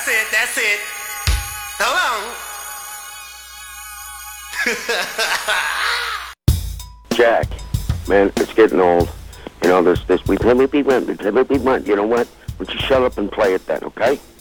That's it. Hold on. Jack, man, it's getting old. You know, we you know what? Would you shut up and play it then, okay?